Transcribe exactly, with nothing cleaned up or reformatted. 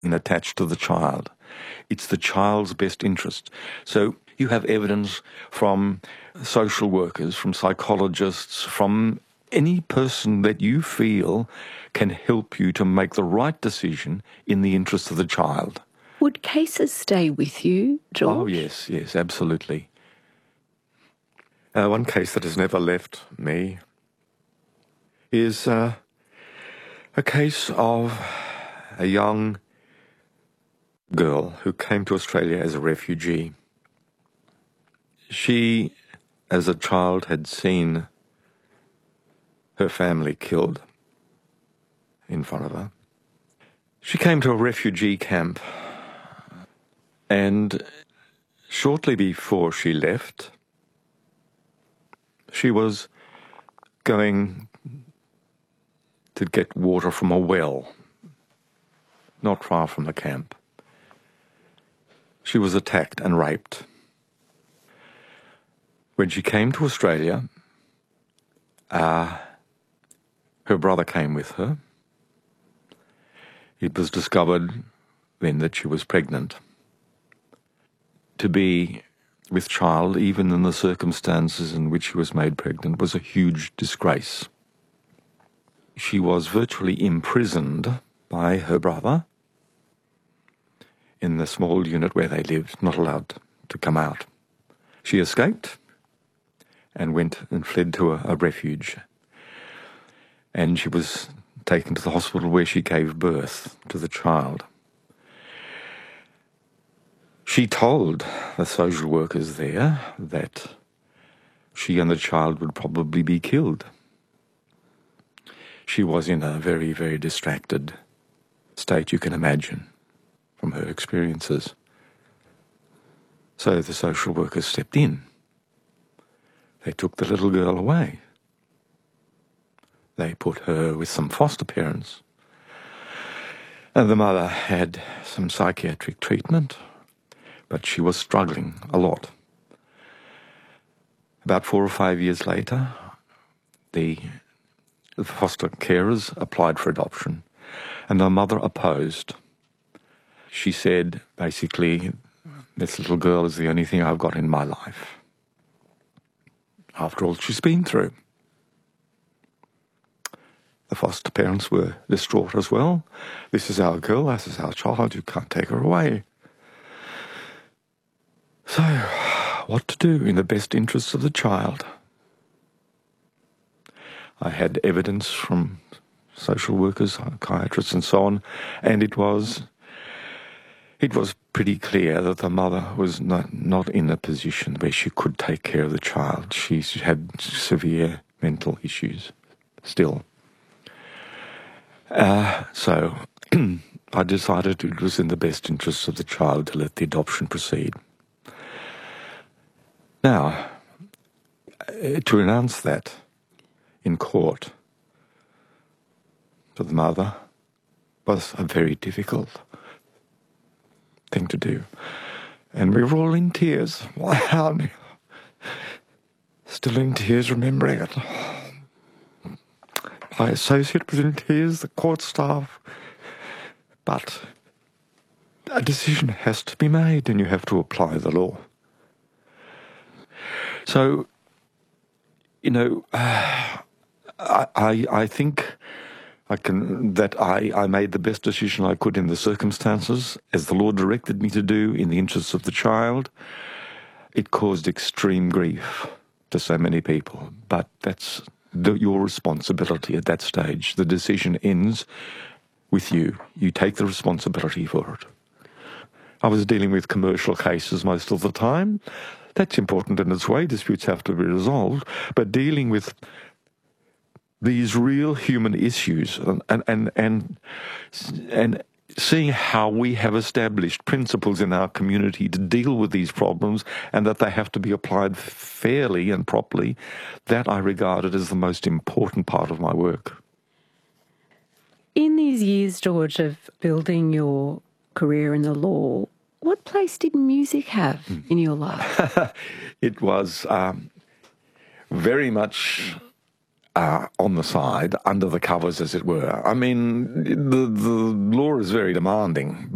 attached to the child. It's the child's best interest. So you have evidence from social workers, from psychologists, from any person that you feel can help you to make the right decision in the interest of the child. Would cases stay with you, George? Oh, yes, yes, absolutely. Uh, one case that has never left me is uh, a case of a young girl who came to Australia as a refugee. She, as a child, had seen her family killed in front of her. She came to a refugee camp, and shortly before she left, she was going to get water from a well, not far from the camp. She was attacked and raped. When she came to Australia, uh, her brother came with her. It was discovered then that she was pregnant. To be with child, even in the circumstances in which she was made pregnant, was a huge disgrace. She was virtually imprisoned by her brother in the small unit where they lived, not allowed to come out. She escaped and went and fled to a, a refuge. And she was taken to the hospital where she gave birth to the child. She told the social workers there that she and the child would probably be killed. She was in a very, very distracted state, you can imagine, from her experiences. So the social workers stepped in. They took the little girl away. They put her with some foster parents. And the mother had some psychiatric treatment, but she was struggling a lot. About four or five years later, the, the foster carers applied for adoption, and the mother opposed. She said, basically, this little girl is the only thing I've got in my life, after all she's been through. The foster parents were distraught as well. This is our girl, this is our child, you can't take her away. So, what to do in the best interests of the child? I had evidence from social workers, psychiatrists and so on, and it was it was pretty clear that the mother was not, not in a position where she could take care of the child. She had severe mental issues still. Uh, so I decided it was in the best interests of the child to let the adoption proceed. Now, to announce that in court to the mother was a very difficult thing to do. And we were all in tears. Wow. Still in tears remembering it. My associate was in tears, the court staff. But a decision has to be made and you have to apply the law. So, you know, uh, I, I, I think I can that I, I made the best decision I could in the circumstances, as the law directed me to do, in the interests of the child. It caused extreme grief to so many people, but that's the, your responsibility at that stage. The decision ends with you. You take the responsibility for it. I was dealing with commercial cases most of the time. That's important in its way. Disputes have to be resolved. But dealing with these real human issues and and and and, and seeing how we have established principles in our community to deal with these problems and that they have to be applied fairly and properly, that I regarded as the most important part of my work. In these years, George, of building your career in the law, what place did music have in your life? It was um, very much uh, on the side, under the covers, as it were. I mean, the, the law is very demanding.